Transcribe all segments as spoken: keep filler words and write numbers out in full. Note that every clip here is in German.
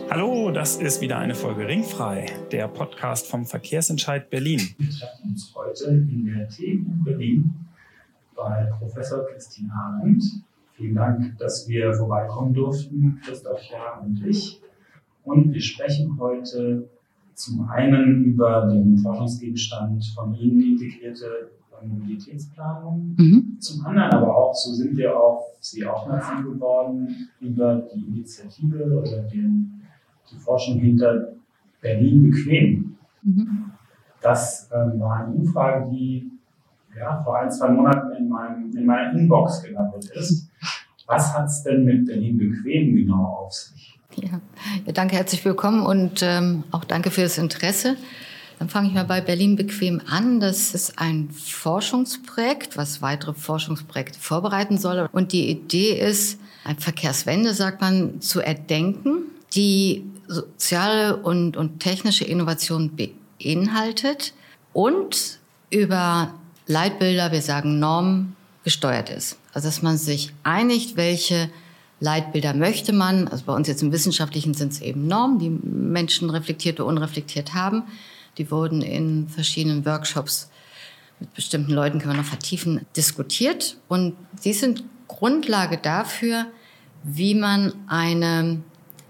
Hallo, das ist wieder eine Folge Ringfrei, der Podcast vom Verkehrsentscheid Berlin. Wir treffen uns heute in der T U Berlin bei Professor Christine Arndt. Vielen Dank, dass wir vorbeikommen durften, Christoph Jahr und ich. Und wir sprechen heute zum einen über den Forschungsgegenstand von Ihnen, integrierte Mobilitätsplanung. Mhm. Zum anderen aber auch, so sind wir auf Sie aufmerksam geworden, über die Initiative oder den, die Forschung hinter Berlin bequem. Mhm. Das ähm, war eine Umfrage, die ja, vor ein, zwei Monaten in, meinem, in meiner Inbox gelandet ist. Was hat es denn mit Berlin bequem genau auf sich? Ja, ja danke, herzlich willkommen und ähm, auch danke für das Interesse. Dann fange ich mal bei Berlin bequem an. Das ist ein Forschungsprojekt, was weitere Forschungsprojekte vorbereiten soll. Und die Idee ist, eine Verkehrswende, sagt man, zu erdenken, die soziale und, und technische Innovation beinhaltet und über Leitbilder, wir sagen Normen, gesteuert ist. Also dass man sich einigt, welche Leitbilder möchte man. Also bei uns jetzt im Wissenschaftlichen sind es eben Normen, die Menschen reflektiert oder unreflektiert haben. Die wurden in verschiedenen Workshops mit bestimmten Leuten, können wir noch vertiefen, diskutiert. Und sie sind Grundlage dafür, wie man eine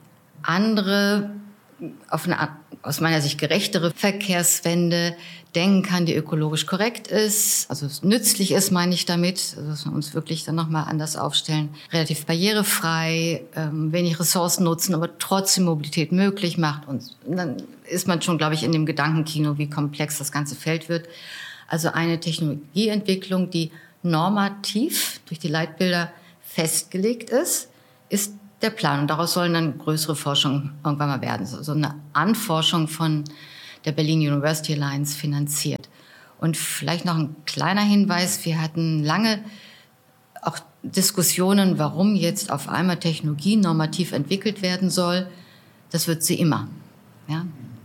andere, auf eine aus meiner Sicht gerechtere Verkehrswende denken kann, die ökologisch korrekt ist, also nützlich ist, meine ich damit, also dass wir uns wirklich dann nochmal anders aufstellen, relativ barrierefrei, ähm, wenig Ressourcen nutzen, aber trotzdem Mobilität möglich macht. Und dann ist man schon, glaube ich, in dem Gedankenkino, wie komplex das ganze Feld wird. Also eine Technologieentwicklung, die normativ durch die Leitbilder festgelegt ist, ist der Plan. Und daraus sollen dann größere Forschungen irgendwann mal werden. So eine Anforschung von der Berlin University Alliance finanziert. Und vielleicht noch ein kleiner Hinweis. Wir hatten lange auch Diskussionen, warum jetzt auf einmal Technologie normativ entwickelt werden soll. Das wird sie immer. Ja?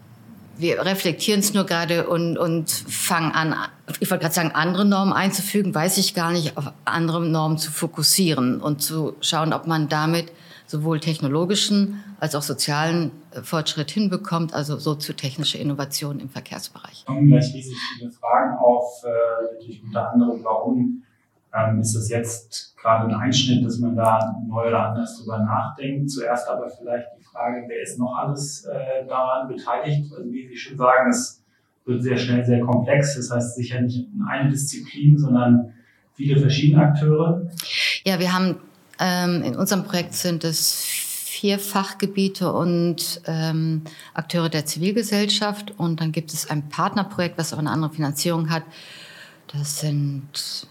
Wir reflektieren es nur gerade und, und fangen an, ich wollte gerade sagen, andere Normen einzufügen, weiß ich gar nicht, auf andere Normen zu fokussieren und zu schauen, ob man damit sowohl technologischen als auch sozialen Fortschritt hinbekommt, also soziotechnische Innovation im Verkehrsbereich. Kommen gleich riesig viele Fragen auf, äh, natürlich unter anderem, warum ähm, ist es jetzt gerade ein Einschnitt, dass man da neu oder anders drüber nachdenkt. Zuerst aber vielleicht die Frage, wer ist noch alles äh, daran beteiligt? Also wie Sie schon sagen, es wird sehr schnell sehr komplex. Das heißt sicher nicht eine Disziplin, sondern viele verschiedene Akteure. Ja, wir haben ähm, in unserem Projekt sind es vier Fachgebiete und ähm, Akteure der Zivilgesellschaft. Und dann gibt es ein Partnerprojekt, was aber eine andere Finanzierung hat. Das sind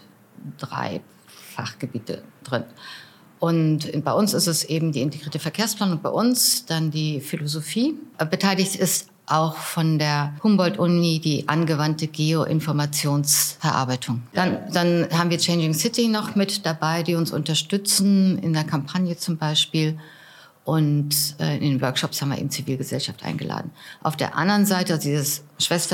drei Fachgebiete drin. Und bei uns ist es eben die integrierte Verkehrsplanung, bei uns dann die Philosophie. Beteiligt ist auch von der Humboldt-Uni die angewandte Geoinformationsverarbeitung. Dann, dann haben wir Changing City noch mit dabei, die uns unterstützen, in der Kampagne zum Beispiel. Und äh, in den Workshops haben wir eben Zivilgesellschaft eingeladen. Auf der anderen Seite, also dieses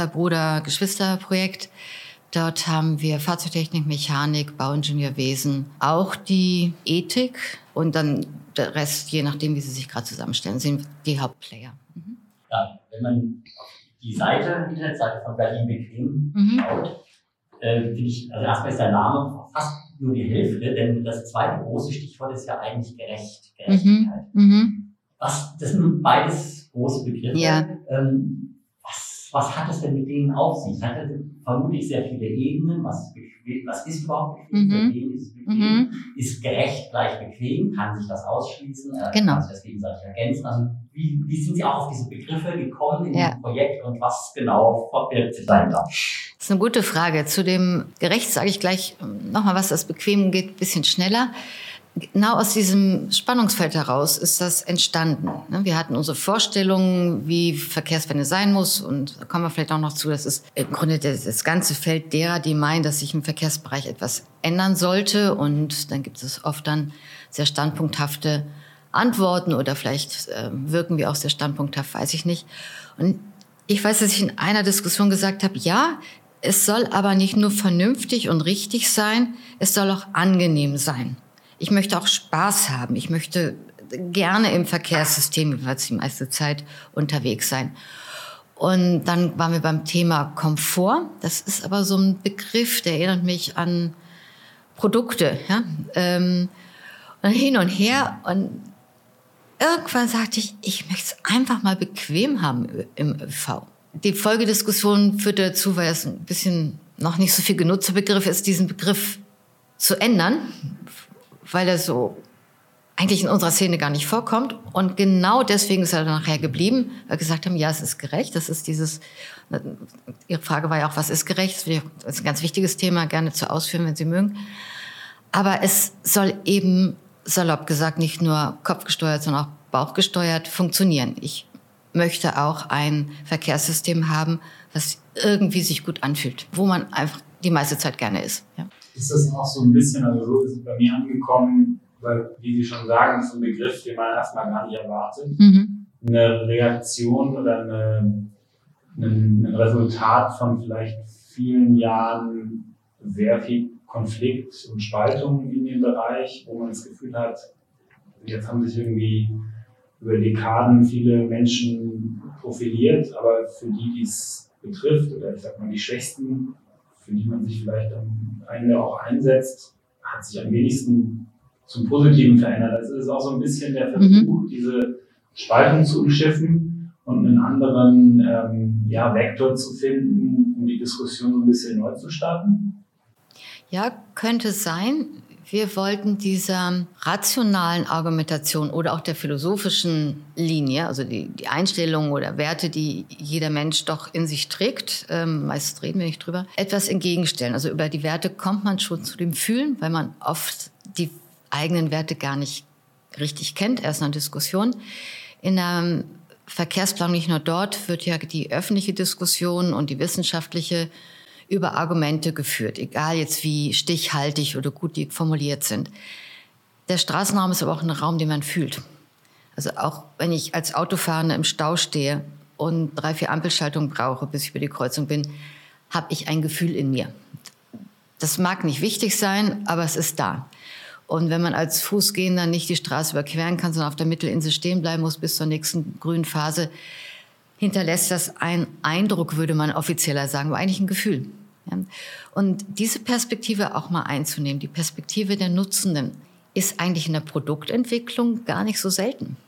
Schwester-Bruder-Geschwister-Projekt, dort haben wir Fahrzeugtechnik, Mechanik, Bauingenieurwesen, auch die Ethik und dann der Rest, je nachdem, wie sie sich gerade zusammenstellen, sind die Hauptplayer. Mhm. Ja, wenn man auf die Seite, die Internetseite von Berlin bequem mhm. schaut, äh, finde ich, also erstmal ist der Name fast nur die Hälfte, denn das zweite große Stichwort ist ja eigentlich gerecht, Gerechtigkeit. Mhm. Was, das sind beides große Begriffe. Ja. Ähm, was, was hat es denn mit denen auf sich? Es hat vermutlich sehr viele Ebenen. Was, was ist überhaupt bequem? Mhm. Für wen ist es bequem? Mhm. Ist gerecht gleich bequem? Kann sich das ausschließen? Äh, genau. Kann sich das gegenseitig ergänzen? Also wie, wie sind Sie auch auf diese Begriffe gekommen in ja. dem Projekt und was genau verbirgt sich dahinter? Das ist eine gute Frage. Zu dem Gerecht sage ich gleich nochmal was, das bequem geht, ein bisschen schneller. Genau aus diesem Spannungsfeld heraus ist das entstanden. Wir hatten unsere Vorstellungen, wie Verkehrswende sein muss, und da kommen wir vielleicht auch noch zu, das ist im Grunde das ganze Feld derer, die meinen, dass sich im Verkehrsbereich etwas ändern sollte, und dann gibt es oft dann sehr standpunkthafte Antworten oder vielleicht äh, wirken wir auch sehr standpunkthaft, weiß ich nicht. Und ich weiß, dass ich in einer Diskussion gesagt habe, ja, es soll aber nicht nur vernünftig und richtig sein, es soll auch angenehm sein. Ich möchte auch Spaß haben. Ich möchte gerne im Verkehrssystem, jedenfalls die meiste Zeit unterwegs sein. Und dann waren wir beim Thema Komfort. Das ist aber so ein Begriff, der erinnert mich an Produkte. Ja? Ähm, und hin und her. Und irgendwann sagte ich, ich möchte es einfach mal bequem haben im Ö V. Die Folgediskussion führte dazu, weil es ein bisschen noch nicht so viel genutzter Begriff ist, diesen Begriff zu ändern, weil er so eigentlich in unserer Szene gar nicht vorkommt. Und genau deswegen ist er dann nachher geblieben, weil wir gesagt haben, ja, es ist gerecht. Das ist dieses, Ihre Frage war ja auch, was ist gerecht? Das ist ein ganz wichtiges Thema, gerne zu ausführen, wenn Sie mögen. Aber es soll eben, salopp gesagt, nicht nur kopfgesteuert, sondern auch bauchgesteuert funktionieren. Ich möchte auch ein Verkehrssystem haben, was irgendwie sich gut anfühlt, wo man einfach die meiste Zeit gerne ist. Ja. Ist das auch so ein bisschen, also so ist es bei mir angekommen, weil, wie Sie schon sagen, ist ein Begriff, den man erstmal gar nicht erwartet. Mhm. Eine Reaktion oder eine, ein Resultat von vielleicht vielen Jahren sehr viel Konflikt und Spaltung in dem Bereich, wo man das Gefühl hat, jetzt haben sich irgendwie über Dekaden viele Menschen profiliert, aber für die, die es betrifft, oder ich sag mal die Schwächsten, für die man sich vielleicht am Ende auch einsetzt, hat sich am wenigsten zum Positiven verändert. Das ist auch so ein bisschen der Versuch, mhm. diese Spaltung zu umschiffen und einen anderen ähm, ja, Vektor zu finden, um die Diskussion so ein bisschen neu zu starten. Ja, könnte sein. Wir wollten dieser rationalen Argumentation oder auch der philosophischen Linie, also die, die Einstellungen oder Werte, die jeder Mensch doch in sich trägt, ähm, meistens reden wir nicht drüber, etwas entgegenstellen. Also über die Werte kommt man schon zu dem Fühlen, weil man oft die eigenen Werte gar nicht richtig kennt, erst nach Diskussion. In der Verkehrsplanung, nicht nur dort, wird ja die öffentliche Diskussion und die wissenschaftliche über Argumente geführt, egal jetzt wie stichhaltig oder gut die formuliert sind. Der Straßenraum ist aber auch ein Raum, den man fühlt. Also auch wenn ich als Autofahrende im Stau stehe und drei, vier Ampelschaltungen brauche, bis ich über die Kreuzung bin, habe ich ein Gefühl in mir. Das mag nicht wichtig sein, aber es ist da. Und wenn man als Fußgehender nicht die Straße überqueren kann, sondern auf der Mittelinsel stehen bleiben muss bis zur nächsten grünen Phase, hinterlässt das einen Eindruck, würde man offizieller sagen, aber eigentlich ein Gefühl. Ja. Und diese Perspektive auch mal einzunehmen, die Perspektive der Nutzenden, ist eigentlich in der Produktentwicklung gar nicht so selten.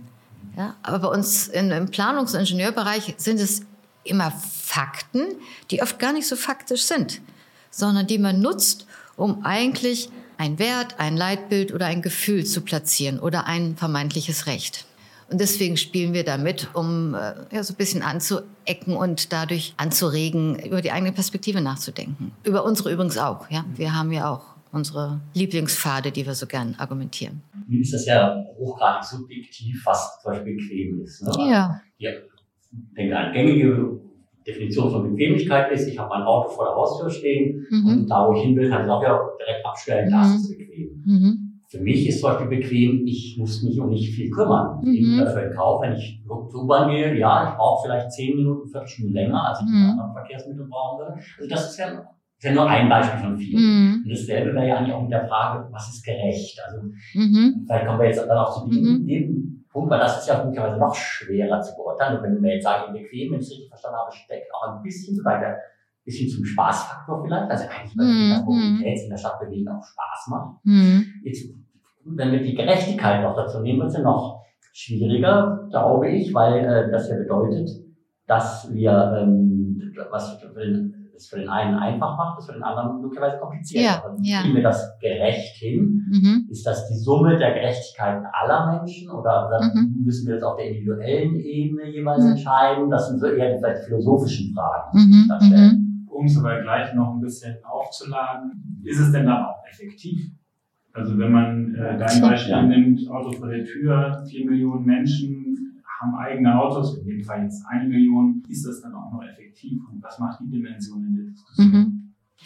Ja, aber bei uns in, im Planungs- und Ingenieurbereich sind es immer Fakten, die oft gar nicht so faktisch sind, sondern die man nutzt, um eigentlich ein Wert, ein Leitbild oder ein Gefühl zu platzieren oder ein vermeintliches Recht. Und deswegen spielen wir damit, um äh, ja, so ein bisschen anzuecken und dadurch anzuregen, über die eigene Perspektive nachzudenken. Über unsere übrigens auch. Ja? Wir haben ja auch unsere Lieblingspfade, die wir so gern argumentieren. Nun ist das ja hochgradig subjektiv, was zum Beispiel bequem ist. Ne? Ja. Ja. Ich denke, eine gängige Definition von Bequemlichkeit ist, ich habe mein Auto vor der Haustür stehen mhm. und da, wo ich hin will, kann ich auch ja direkt abstellen, das mhm. ist bequem. Mhm. Für mich ist zum Beispiel bequem, ich muss mich um nicht viel kümmern. Ich nehme dafür in Kauf, wenn ich zur U-Bahn gehe, ja, ich brauche vielleicht zehn Minuten, Viertelstunde länger, als ich mit anderen Verkehrsmitteln brauchen würde. Also das ist ja, ist ja nur ein Beispiel von vielen. Mhm. Und dasselbe wäre ja eigentlich auch mit der Frage, was ist gerecht? Also mhm. vielleicht kommen wir jetzt dann auch zu dem, mhm. dem Punkt, weil das ist ja möglicherweise noch schwerer zu beurteilen. Und wenn wir jetzt sagen, bequem, wenn ich es richtig verstanden habe, steckt auch ein bisschen bei der bisschen zum Spaßfaktor vielleicht, also eigentlich, weil mm, das Mobilität in der Stadt bewegen auch Spaß macht. Mm. Jetzt, wenn wir die Gerechtigkeit noch dazu nehmen, wird es ja noch schwieriger, glaube ich, weil äh, das ja bedeutet, dass wir, ähm, was für den, das für den einen einfach macht, das für den anderen möglicherweise kompliziert ja, macht. Ja. Kriegen wir das gerecht hin? Mhm. Ist das die Summe der Gerechtigkeiten aller Menschen oder, oder mhm. müssen wir das auf der individuellen Ebene jeweils mhm. entscheiden? Das sind so eher die vielleicht philosophischen Fragen, die mhm. sich da stellen. Mhm. Um es aber gleich noch ein bisschen aufzuladen, ist es denn dann auch effektiv? Also wenn man äh, dein Beispiel ja. nimmt, Auto vor der Tür, vier Millionen Menschen haben eigene Autos, in dem Fall jetzt eine Million, ist das dann auch noch effektiv? Und was macht die Dimension in der Diskussion? Mhm.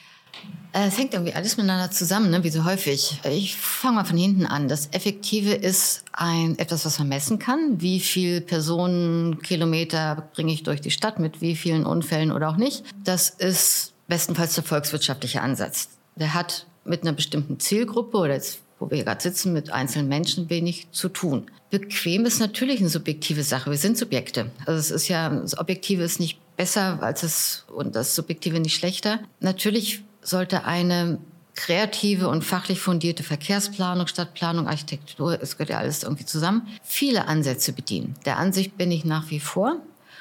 Es hängt irgendwie alles miteinander zusammen, ne? Wie so häufig. Ich fange mal von hinten an. Das Effektive ist ein etwas, was man messen kann. Wie viel Personenkilometer bringe ich durch die Stadt mit wie vielen Unfällen oder auch nicht. Das ist bestenfalls der volkswirtschaftliche Ansatz. Der hat mit einer bestimmten Zielgruppe oder jetzt wo wir gerade sitzen, mit einzelnen Menschen wenig zu tun. Bequem ist natürlich eine subjektive Sache. Wir sind Subjekte. Also es ist ja, das Objektive ist nicht besser als es und das Subjektive nicht schlechter. Natürlich sollte eine kreative und fachlich fundierte Verkehrsplanung, Stadtplanung, Architektur, es gehört ja alles irgendwie zusammen, viele Ansätze bedienen. Der Ansicht bin ich nach wie vor,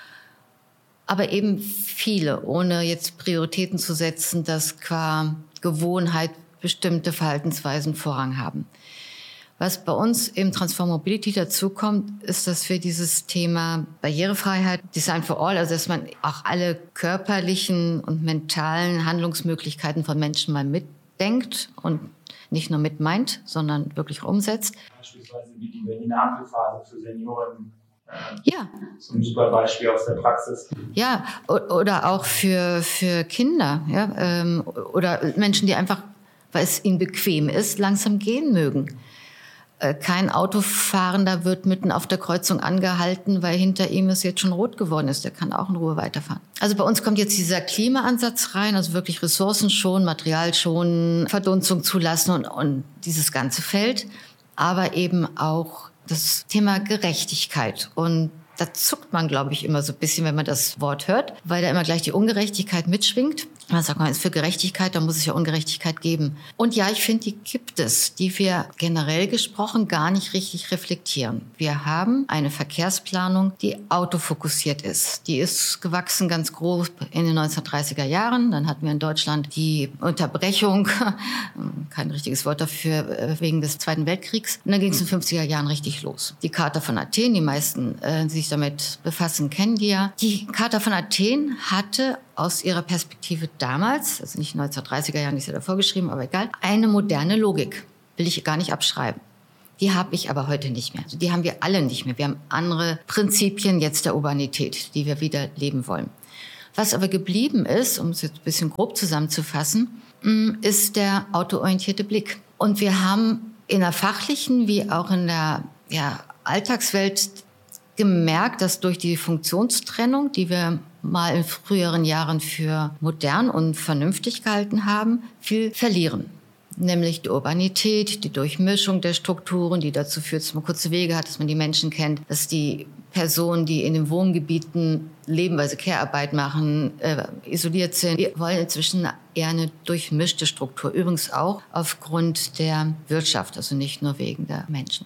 aber eben viele, ohne jetzt Prioritäten zu setzen, dass qua Gewohnheit bestimmte Verhaltensweisen Vorrang haben. Was bei uns im Transform Mobility dazukommt, ist, dass wir dieses Thema Barrierefreiheit, Design for All, also dass man auch alle körperlichen und mentalen Handlungsmöglichkeiten von Menschen mal mitdenkt und nicht nur mit meint, sondern wirklich umsetzt. Beispielsweise wie die Berliner Ampelphase für Senioren. Äh, ja. So ein super Beispiel aus der Praxis. Ja, oder auch für, für Kinder, ja, ähm, oder Menschen, die einfach, weil es ihnen bequem ist, langsam gehen mögen. Kein Autofahrender wird mitten auf der Kreuzung angehalten, weil hinter ihm es jetzt schon rot geworden ist. Der kann auch in Ruhe weiterfahren. Also bei uns kommt jetzt dieser Klimaansatz rein, also wirklich Ressourcen schonen, Material schonen, Verdunstung zulassen und, und dieses ganze Feld. Aber eben auch das Thema Gerechtigkeit. Und da zuckt man, glaube ich, immer so ein bisschen, wenn man das Wort hört, weil da immer gleich die Ungerechtigkeit mitschwingt. Man sagt, man ist für Gerechtigkeit, da muss es ja Ungerechtigkeit geben. Und ja, ich finde, die gibt es, die wir generell gesprochen gar nicht richtig reflektieren. Wir haben eine Verkehrsplanung, die autofokussiert ist. Die ist gewachsen ganz groß in den neunzehnhundertdreißiger Jahren. Dann hatten wir in Deutschland die Unterbrechung, kein richtiges Wort dafür, wegen des Zweiten Weltkriegs. Und dann ging es in den fünfziger Jahren richtig los. Die Charta von Athen, die meisten äh, die sich damit befassen, kennen die ja. Die Charta von Athen hatte aus ihrer Perspektive damals, also nicht in den neunzehnhundertdreißiger Jahren, die ist ja davor geschrieben, aber egal, eine moderne Logik. Will ich gar nicht abschreiben. Die habe ich aber heute nicht mehr. Die haben wir alle nicht mehr. Wir haben andere Prinzipien jetzt der Urbanität, die wir wieder leben wollen. Was aber geblieben ist, um es jetzt ein bisschen grob zusammenzufassen, ist der autoorientierte Blick. Und wir haben in der fachlichen wie auch in der ja, Alltagswelt gemerkt, dass durch die Funktionstrennung, die wir mal in früheren Jahren für modern und vernünftig gehalten haben, viel verlieren. Nämlich die Urbanität, die Durchmischung der Strukturen, die dazu führt, dass man kurze Wege hat, dass man die Menschen kennt, dass die Personen, die in den Wohngebieten leben, weil sie Care-Arbeit machen, äh, isoliert sind. Wir wollen inzwischen eher eine durchmischte Struktur. Übrigens auch aufgrund der Wirtschaft, also nicht nur wegen der Menschen.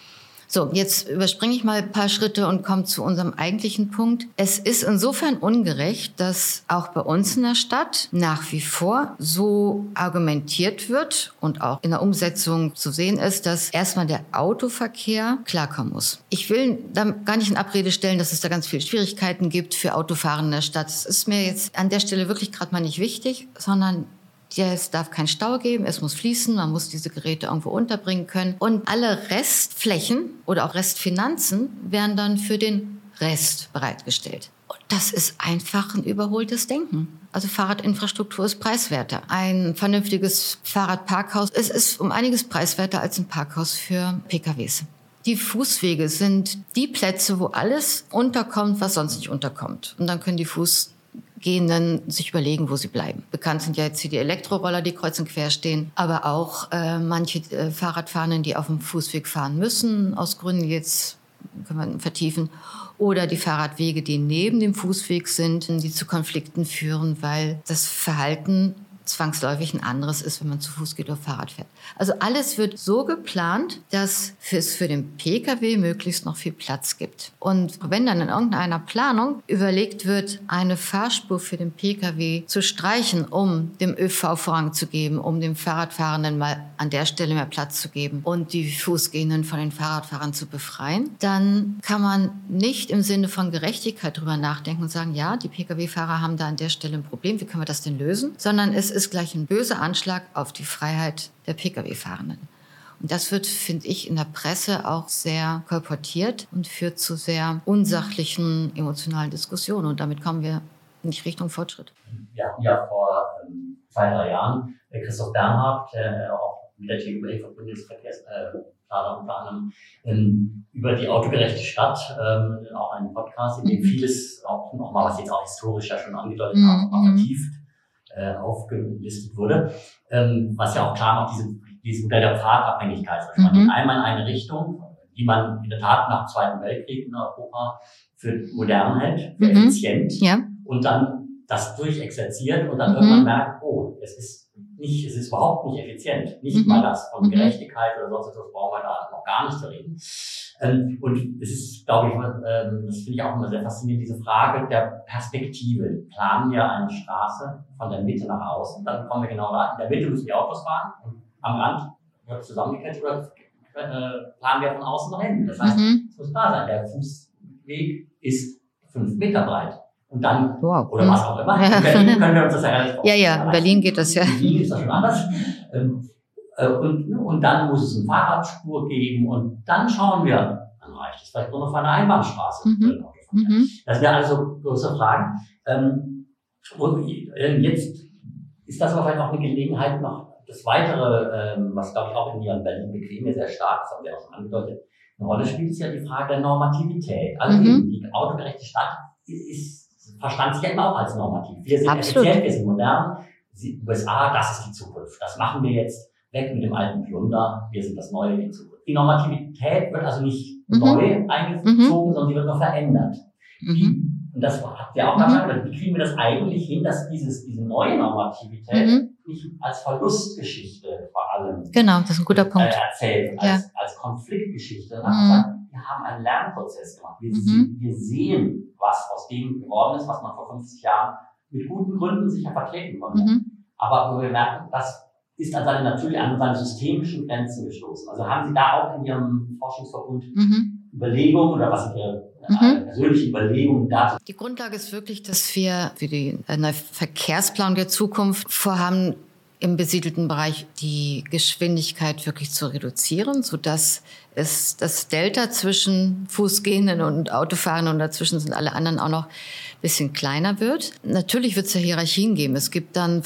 So, jetzt überspringe ich mal ein paar Schritte und komme zu unserem eigentlichen Punkt. Es ist insofern ungerecht, dass auch bei uns in der Stadt nach wie vor so argumentiert wird und auch in der Umsetzung zu sehen ist, dass erstmal der Autoverkehr klarkommen muss. Ich will da gar nicht in Abrede stellen, dass es da ganz viele Schwierigkeiten gibt für Autofahren in der Stadt. Das ist mir jetzt an der Stelle wirklich gerade mal nicht wichtig, sondern ja, es darf keinen Stau geben, es muss fließen, man muss diese Geräte irgendwo unterbringen können. Und alle Restflächen oder auch Restfinanzen werden dann für den Rest bereitgestellt. Und das ist einfach ein überholtes Denken. Also Fahrradinfrastruktur ist preiswerter. Ein vernünftiges Fahrradparkhaus, es ist um einiges preiswerter als ein Parkhaus für P K Ws. Die Fußwege sind die Plätze, wo alles unterkommt, was sonst nicht unterkommt. Und dann können die Fuß Gehenden sich überlegen, wo sie bleiben. Bekannt sind ja jetzt hier die Elektroroller, die kreuz und quer stehen, aber auch äh, manche äh, Fahrradfahrenden, die auf dem Fußweg fahren müssen, aus Gründen, jetzt können wir vertiefen, oder die Fahrradwege, die neben dem Fußweg sind, die zu Konflikten führen, weil das Verhalten zwangsläufig ein anderes ist, wenn man zu Fuß geht oder Fahrrad fährt. Also alles wird so geplant, dass es für den P K W möglichst noch viel Platz gibt. Und wenn dann in irgendeiner Planung überlegt wird, eine Fahrspur für den P K W zu streichen, um dem ÖV Vorrang zu geben, um dem Fahrradfahrenden mal an der Stelle mehr Platz zu geben und die Fußgehenden von den Fahrradfahrern zu befreien, dann kann man nicht im Sinne von Gerechtigkeit drüber nachdenken und sagen, ja, die P K W-Fahrer haben da an der Stelle ein Problem, wie können wir das denn lösen? Sondern es ist gleich ein böser Anschlag auf die Freiheit der P K W-Fahrenden. Und das wird, finde ich, in der Presse auch sehr kolportiert und führt zu sehr unsachlichen, emotionalen Diskussionen. Und damit kommen wir nicht Richtung Fortschritt. Wir hatten ja vor ähm, zwei, drei Jahren äh, Christoph Bernhard, äh, auch mit der T U B vom Bundesverkehrsplaner unter anderem, ähm, über die autogerechte Stadt, ähm, auch einen Podcast, in dem mhm. vieles, auch nochmal, was jetzt auch historisch ja schon angedeutet mhm. hat, auch vertieft äh, aufgelistet wurde, ähm, was ja auch klar macht, diese dieses Modell der Pfadabhängigkeit verstanden. Mhm. Einmal in eine Richtung, die man in der Tat nach dem Zweiten Weltkrieg in Europa für modern hält, für Mhm. effizient. Ja. Und dann das durchexerziert und dann Mhm. irgendwann merkt, oh, es ist nicht, es ist überhaupt nicht effizient. Nicht Mhm. mal das. Von Mhm. Gerechtigkeit oder sonst etwas brauchen wir da noch gar nicht zu reden. Ähm, und es ist, glaube ich, ähm, das finde ich auch immer sehr faszinierend, diese Frage der Perspektive. Planen wir eine Straße von der Mitte nach außen, dann kommen wir genau da. In der Mitte müssen die Autos fahren und am Rand wird zusammengekettet oder äh, planen wir von außen nach hinten. Das heißt, Mhm. es muss klar sein, der Fußweg ist fünf Meter breit. Und dann, Wow. oder was auch immer. Ja. In Berlin können wir uns das ja gar nicht Ja, ja, in vorstellen. Berlin geht das ja. In Berlin ist das schon anders. Ähm, äh, Und, und dann muss es eine Fahrradspur geben und dann schauen wir, dann reicht es vielleicht nur noch für eine Einbahnstraße. Mhm. Mhm. Das wären also große Fragen. Ähm, Und äh, jetzt ist das aber vielleicht auch eine Gelegenheit, noch das Weitere, ähm, was glaube ich auch in Ihrem Berlin bequem sehr stark, das haben wir auch schon angedeutet, eine Rolle spielt, ist ja die Frage der Normativität. Also Mhm. die autogerechte Stadt ist verstand sich ja immer auch als normativ. Wir sind Absolut. effizient, wir sind modern. Die U S A, das ist die Zukunft. Das machen wir jetzt weg mit dem alten Plunder. Wir sind das Neue, die Zukunft. Die Normativität wird also nicht Mhm. neu eingezogen, Mhm. sondern sie wird nur verändert. Mhm. Und das habt ihr auch Mhm. gesagt. Wie kriegen wir das eigentlich hin, dass dieses, diese neue Normativität Mhm. nicht als Verlustgeschichte vor allem Genau, das ist ein guter äh, Punkt. erzählt, Ja. als, als Konfliktgeschichte. Und Mhm. sagen, wir haben einen Lernprozess gemacht. Wir, Mhm. sie, wir sehen, was aus dem geworden ist, was man vor fünfzig Jahren mit guten Gründen sicher vertreten konnte. Mhm. Aber wir merken, das ist an seine natürlich an seine systemischen Grenzen gestoßen. Also haben Sie da auch in Ihrem Forschungsverbund Mhm. Überlegungen oder was sind Ihre Mhm. äh, persönlichen Überlegungen dazu? Die Grundlage ist wirklich, dass wir für den äh, Verkehrsplan der Zukunft vorhaben, im besiedelten Bereich die Geschwindigkeit wirklich zu reduzieren, sodass es das Delta zwischen Fußgehenden und Autofahrenden und dazwischen sind alle anderen auch noch ein bisschen kleiner wird. Natürlich wird es ja Hierarchien geben. Es gibt dann